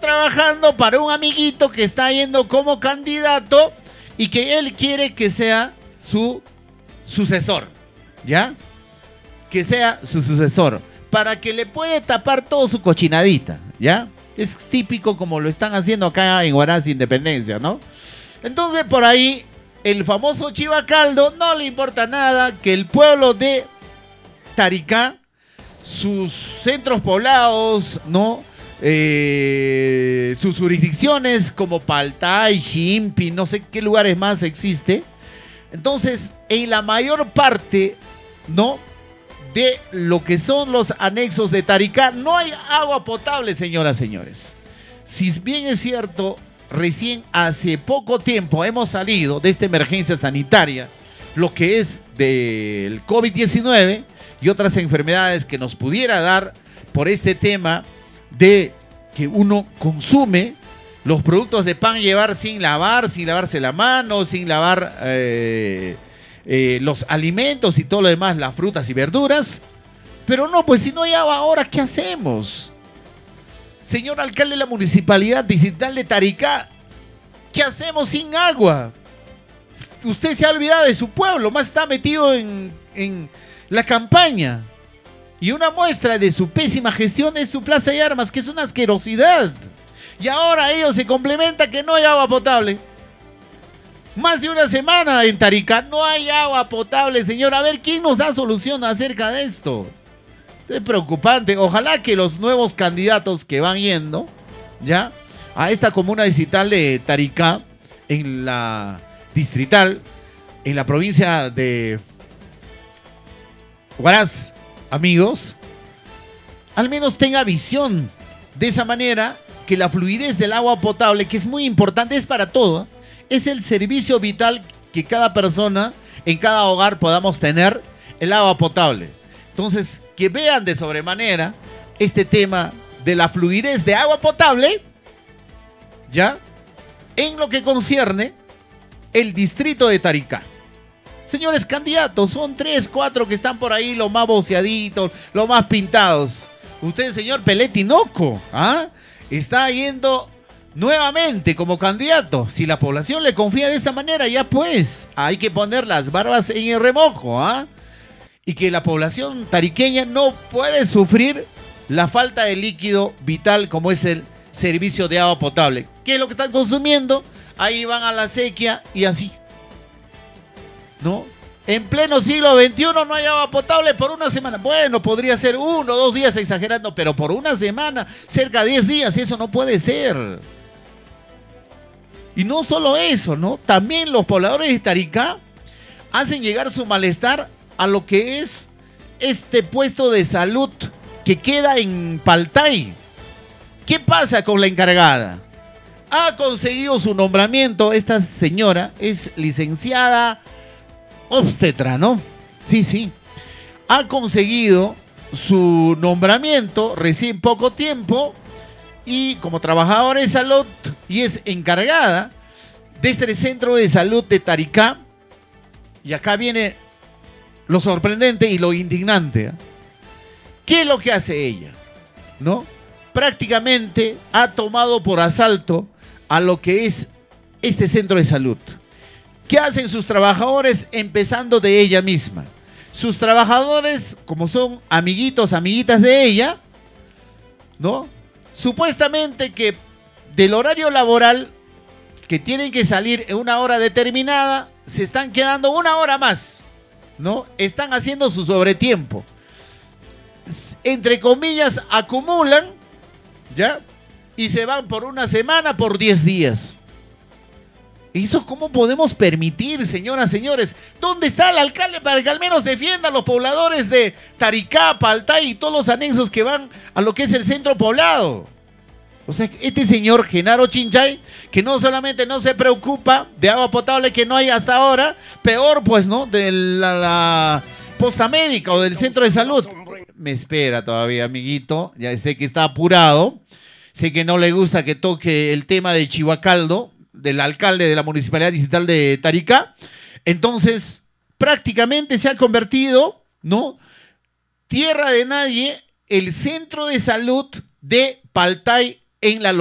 trabajando para un amiguito que está yendo como candidato y que él quiere que sea su sucesor, ¿ya? Que sea su sucesor, para que le puede tapar todo su cochinadita, ¿ya? Es típico como lo están haciendo acá en Huaraz Independencia, ¿no? Entonces por ahí el famoso Chivacaldo no le importa nada que el pueblo de Taricá, sus centros poblados, ¿no? Sus jurisdicciones como Paltay, Chimpi, no sé qué lugares más existe. Entonces, en la mayor parte, ¿no?, de lo que son los anexos de Taricá, no hay agua potable, señoras y señores. Si bien es cierto, recién hace poco tiempo hemos salido de esta emergencia sanitaria, lo que es del COVID-19 y otras enfermedades que nos pudiera dar por este tema de que uno consume los productos de pan llevar sin lavarse la mano, sin lavar los alimentos y todo lo demás, las frutas y verduras. Pero no, pues si no hay agua ahora, ¿qué hacemos? Señor alcalde de la municipalidad distrital de Taricá, ¿qué hacemos sin agua? Usted se ha olvidado de su pueblo, más está metido en la campaña. Y una muestra de su pésima gestión es su plaza de armas, que es una asquerosidad. Y ahora ellos se complementan que no hay agua potable. Más de una semana en Taricá no hay agua potable, señor. A ver, ¿quién nos da solución acerca de esto? Es preocupante. Ojalá que los nuevos candidatos que van yendo, ¿ya?, a esta comuna distrital de Taricá, en la distrital, en la provincia de Huaraz, amigos, al menos tenga visión. De esa manera, que la fluidez del agua potable, que es muy importante, es para todo, es el servicio vital que cada persona, en cada hogar podamos tener el agua potable. Entonces, que vean de sobremanera este tema de la fluidez de agua potable, ¿ya?, en lo que concierne el distrito de Taricá. Señores candidatos, son 3, 4 que están por ahí, los más boceaditos, los más pintados. Usted, señor Pelé Tinoco, ¿ah?, está yendo nuevamente como candidato. Si la población le confía de esa manera, ya pues, hay que poner las barbas en el remojo, ¿ah? Y que la población tariqueña no puede sufrir la falta de líquido vital como es el servicio de agua potable. ¿Qué es lo que están consumiendo? Ahí van a la sequía y así, ¿no? En pleno siglo XXI no hay agua potable por una semana. Bueno, podría ser 1 o 2 días exagerando, pero por una semana, cerca de 10 días, eso no puede ser. Y no solo eso, ¿no? También los pobladores de Taricá hacen llegar su malestar a lo que es este puesto de salud que queda en Paltay. ¿Qué pasa con la encargada? Ha conseguido su nombramiento. Esta señora es licenciada obstetra, ¿no? Sí, sí. Ha conseguido su nombramiento recién poco tiempo y como trabajadora de salud, y es encargada de este centro de salud de Taricá. Y acá viene lo sorprendente y lo indignante, ¿eh? ¿Qué es lo que hace ella? ¿No? Prácticamente ha tomado por asalto a lo que es este centro de salud. ¿Qué hacen sus trabajadores? Empezando de ella misma. Sus trabajadores, como son amiguitos, amiguitas de ella, ¿no?, supuestamente que del horario laboral que tienen que salir en una hora determinada, se están quedando 1 hora más, ¿no? Están haciendo su sobretiempo. Entre comillas, acumulan, ¿ya?, y se van por una semana, por 10 días. ¿Eso cómo podemos permitir, señoras, señores? ¿Dónde está el alcalde para que al menos defienda a los pobladores de Taricá, Paltay y todos los anexos que van a lo que es el centro poblado? O sea, este señor Genaro Chinchay, que no solamente no se preocupa de agua potable que no hay hasta ahora, peor pues, ¿no?, de la posta médica o del centro de salud. Me espera todavía, amiguito. Ya sé que está apurado. Sé que no le gusta que toque el tema de Chivacaldo, del alcalde de la municipalidad distrital de Taricá. Entonces, prácticamente se ha convertido, ¿no?, tierra de nadie, el centro de salud de Paltay en la